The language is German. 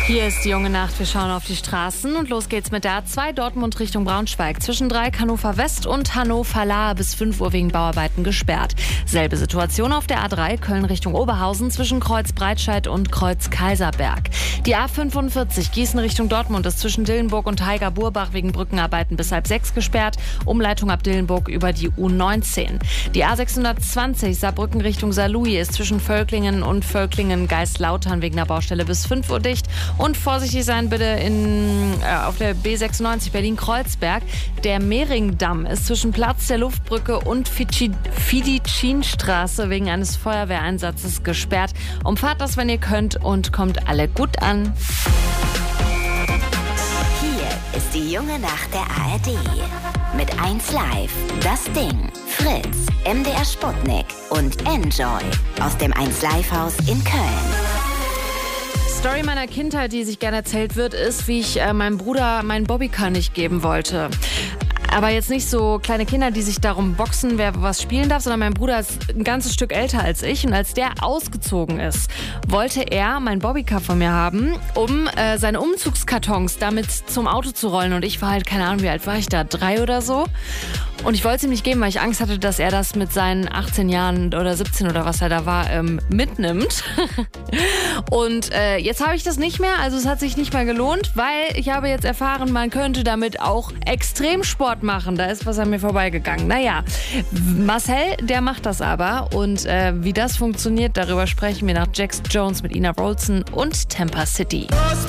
Hier ist die junge Nacht. Wir schauen auf die Straßen und los geht's mit der A2 Dortmund Richtung Braunschweig. Zwischen Dreieck Hannover West und Hannover Lahr bis 5 Uhr wegen Bauarbeiten gesperrt. Selbe Situation auf der A3 Köln Richtung Oberhausen zwischen Kreuz Breitscheid und Kreuz Kaiserberg. Die A45 Gießen Richtung Dortmund ist zwischen Dillenburg und Haiger-Burbach wegen Brückenarbeiten bis halb 6 gesperrt. Umleitung ab Dillenburg über die U19. Die A620 Saarbrücken Richtung Saarlouis ist zwischen Völklingen und Völklingen-Geistlautern wegen der Baustelle bis 5 Uhr dicht. Und vorsichtig sein bitte auf der B96 Berlin-Kreuzberg. Der Mehringdamm ist zwischen Platz der Luftbrücke und Fidicinstraße wegen eines Feuerwehreinsatzes gesperrt. Umfahrt das, wenn ihr könnt, und kommt alle gut an. Hier ist die junge Nacht der ARD. Mit 1 Live, Das Ding, Fritz, MDR Sputnik und Enjoy aus dem 1 Live Haus in Köln. Story meiner Kindheit, die sich gerne erzählt wird, ist, wie ich meinem Bruder meinen Bobbycar nicht geben wollte. Aber jetzt nicht so kleine Kinder, die sich darum boxen, wer was spielen darf, sondern mein Bruder ist ein ganzes Stück älter als ich. Und als der ausgezogen ist, wollte er mein Bobbycar von mir haben, um seine Umzugskartons damit zum Auto zu rollen. Und ich war halt, keine Ahnung, wie alt war ich da, 3 oder so. Und ich wollte es ihm nicht geben, weil ich Angst hatte, dass er das mit seinen 18 Jahren oder 17 oder was er da war, mitnimmt. Und jetzt habe ich das nicht mehr, also es hat sich nicht mehr gelohnt, weil ich habe jetzt erfahren, man könnte damit auch Extremsport machen. Da ist was an mir vorbeigegangen. Naja, Marcel, der macht das aber. Und wie das funktioniert, darüber sprechen wir nach Jax Jones mit Ina Rolson und Tampa City.